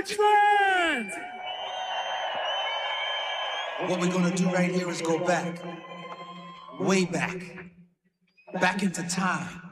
Deutschland! What we're gonna do right here is go back, way back into time.